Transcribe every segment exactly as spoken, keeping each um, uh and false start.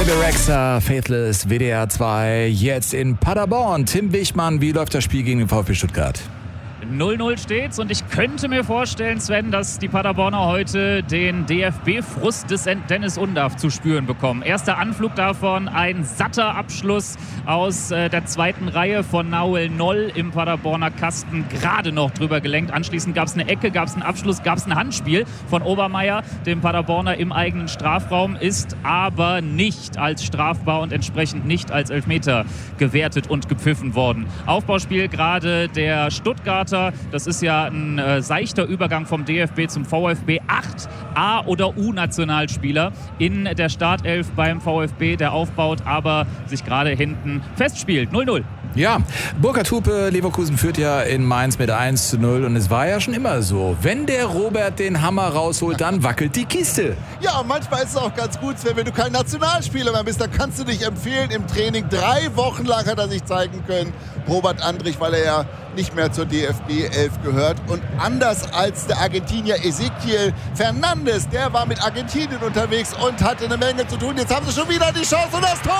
Bebe Rexha, Faithless, W D R zwei, jetzt in Paderborn. Tim Wichmann, wie läuft das Spiel gegen den VfB Stuttgart? null null steht's und ich könnte mir vorstellen, Sven, dass die Paderborner heute den D F B-Frust des Dennis Undaff zu spüren bekommen. Erster Anflug davon, ein satter Abschluss aus äh, der zweiten Reihe von Nauel Noll im Paderborner Kasten, gerade noch drüber gelenkt. Anschließend gab es eine Ecke, gab es einen Abschluss, gab es ein Handspiel von Obermeier, dem Paderborner im eigenen Strafraum, ist aber nicht als strafbar und entsprechend nicht als Elfmeter gewertet und gepfiffen worden. Aufbauspiel gerade der Stuttgarter. Das ist ja ein äh, seichter Übergang vom D F B zum VfB. Acht A- oder U-Nationalspieler in der Startelf beim VfB, der aufbaut, aber sich gerade hinten festspielt. null null. Ja, Burkhard Hupe, Leverkusen führt ja in Mainz mit eins zu null und es war ja schon immer so. Wenn der Robert den Hammer rausholt, dann wackelt die Kiste. Ja, manchmal ist es auch ganz gut, Sven, wenn du kein Nationalspieler mehr bist, dann kannst du dich empfehlen im Training. Drei Wochen lang hat er sich zeigen können, Robert Andrich, weil er ja nicht mehr zur D F B elf gehört. Und anders als der Argentinier Ezequiel Fernandes, der war mit Argentinien unterwegs und hatte eine Menge zu tun. Jetzt haben sie schon wieder die Chance und das Tor!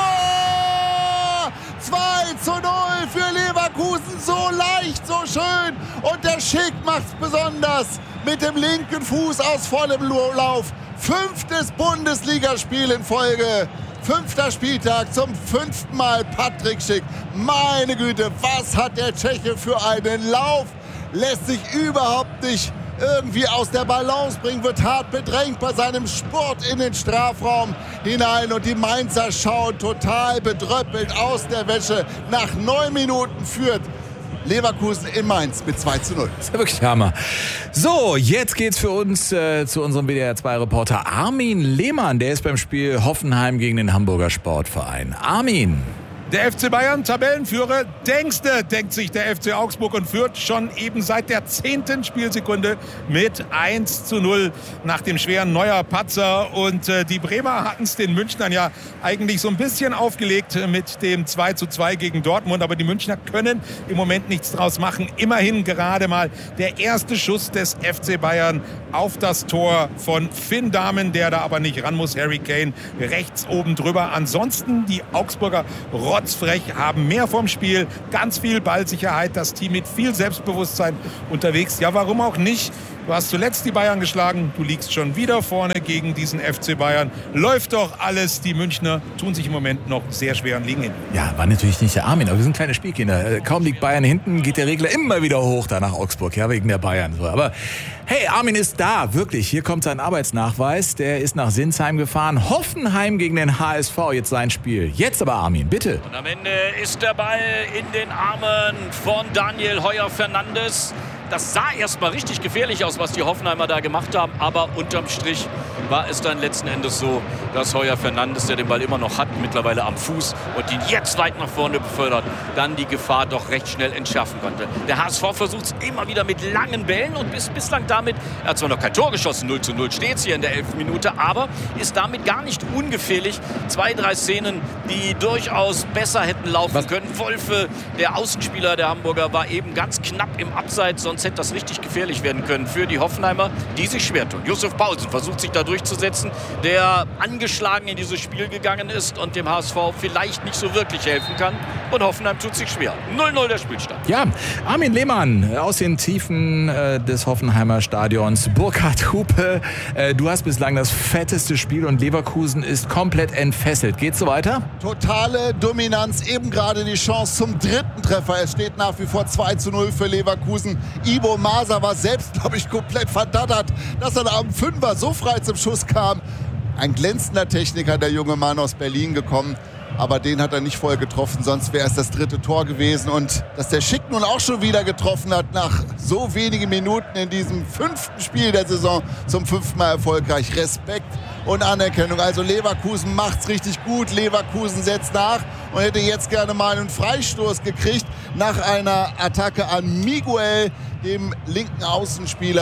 zwei zu null für Leverkusen, so leicht, so schön. Und der Schick macht's besonders mit dem linken Fuß aus vollem Lauf. Fünftes Bundesligaspiel in Folge. Fünfter Spieltag, zum fünften Mal Patrick Schick. Meine Güte, was hat der Tscheche für einen Lauf? Lässt sich überhaupt nicht irgendwie aus der Balance bringen, wird hart bedrängt bei seinem Sport in den Strafraum hinein. Und die Mainzer schauen total bedröppelt aus der Wäsche. Nach neun Minuten führt Leverkusen in Mainz mit zwei zu null. Das ist ja wirklich Hammer. So, jetzt geht's für uns äh, zu unserem W D R zwei Reporter Armin Lehmann. Der ist beim Spiel Hoffenheim gegen den Hamburger Sportverein. Armin. Der F C Bayern, Tabellenführer, denkste, denkt sich der F C Augsburg und führt schon eben seit der zehnten Spielsekunde mit eins zu null nach dem schweren Neuer Patzer. Und äh, die Bremer hatten es den Münchnern ja eigentlich so ein bisschen aufgelegt mit dem zwei zu zwei gegen Dortmund. Aber die Münchner können im Moment nichts draus machen. Immerhin gerade mal der erste Schuss des F C Bayern auf das Tor von Finn Dahmen, der da aber nicht ran muss. Harry Kane rechts oben drüber. Ansonsten die Augsburger rotzfrech, haben mehr vom Spiel, ganz viel Ballsicherheit, das Team mit viel Selbstbewusstsein unterwegs. Ja, warum auch nicht? Du hast zuletzt die Bayern geschlagen, du liegst schon wieder vorne gegen diesen F C Bayern. Läuft doch alles. Die Münchner tun sich im Moment noch sehr schwer und liegen hin. Ja, war natürlich nicht der Armin, aber wir sind kleine Spielkinder. Kaum liegt Bayern hinten, geht der Regler immer wieder hoch da nach Augsburg, ja, wegen der Bayern. Aber hey, Armin ist da, wirklich. Hier kommt sein Arbeitsnachweis. Der ist nach Sinsheim gefahren. Hoffenheim gegen den H S V, jetzt sein Spiel. Jetzt aber, Armin, bitte. Und am Ende ist der Ball in den Armen von Daniel Heuer-Fernandes. Das sah erstmal richtig gefährlich aus, was die Hoffenheimer da gemacht haben. Aber unterm Strich war es dann letzten Endes so, dass Heuer-Fernandes, der den Ball immer noch hat, mittlerweile am Fuß und ihn jetzt weit nach vorne befördert, dann die Gefahr doch recht schnell entschärfen konnte. Der H S V versucht es immer wieder mit langen Bällen und ist bislang damit, er hat zwar noch kein Tor geschossen, null zu null steht es hier in der elften Minute, aber ist damit gar nicht ungefährlich. Zwei, drei Szenen, die durchaus besser hätten laufen Was? können. Wolfe, der Außenspieler der Hamburger, war eben ganz knapp im Abseits, sonst hätte das richtig gefährlich werden können für die Hoffenheimer, die sich schwer tun. Josef Paulsen versucht sich da durchzusetzen, der angeschlagen in dieses Spiel gegangen ist und dem H S V vielleicht nicht so wirklich helfen kann. Und Hoffenheim tut sich schwer. null null der Spielstand. Ja, Armin Lehmann aus den Tiefen äh, des Hoffenheimer Stadions. Burkhard Hupe, äh, du hast bislang das fetteste Spiel und Leverkusen ist komplett entfesselt. Geht's so weiter? Totale Dominanz, eben gerade die Chance zum dritten Treffer. Es steht nach wie vor zwei zu null für Leverkusen. Ibo Maser war selbst, glaube ich, komplett verdattert, dass er da am Fünfer so frei zum Schuss kam. Ein glänzender Techniker, der junge Mann aus Berlin gekommen. Aber den hat er nicht voll getroffen, sonst wäre es das dritte Tor gewesen. Und dass der Schick nun auch schon wieder getroffen hat, nach so wenigen Minuten in diesem fünften Spiel der Saison, zum fünften Mal erfolgreich. Respekt und Anerkennung. Also Leverkusen macht's richtig gut. Leverkusen setzt nach und hätte jetzt gerne mal einen Freistoß gekriegt nach einer Attacke an Miguel, dem linken Außenspieler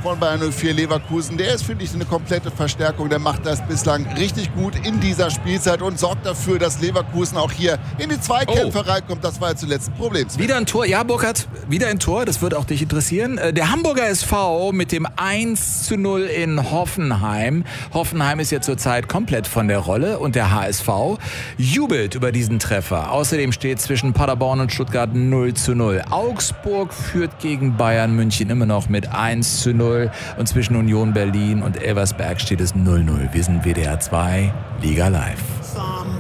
von Bayer null vier Leverkusen. Der ist, finde ich, eine komplette Verstärkung. Der macht das bislang richtig gut in dieser Spielzeit und sorgt dafür, dass Leverkusen auch hier in die Zweikämpfe oh. reinkommt. Das war ja zuletzt ein Problem. Wieder ein Tor. Ja, Burkhard, wieder ein Tor. Das wird auch dich interessieren. Der Hamburger S V mit dem eins zu null in Hoffenheim. Hoffenheim ist ja zurzeit komplett von der Rolle und der H S V jubelt über diesen Treffer. Außerdem steht zwischen Paderborn und Stuttgart null zu null. Augsburg führt gegen Bayern München immer noch mit eins zu null und zwischen Union Berlin und Elversberg steht es null null. Wir sind W D R zwei, Liga Live.